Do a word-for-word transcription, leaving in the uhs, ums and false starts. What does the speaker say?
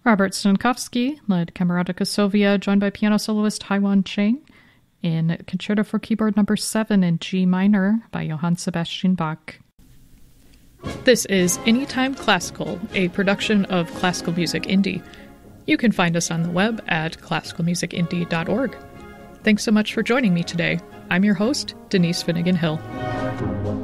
Robert Stankowski led Camerata Kosovia, joined by piano soloist Haiwan Chang, in Concerto for Keyboard number seven in G minor by Johann Sebastian Bach. This is Anytime Classical, a production of Classical Music Indie. You can find us on the web at classical music indie dot org. Thanks so much for joining me today. I'm your host, Denise Finnegan Hill.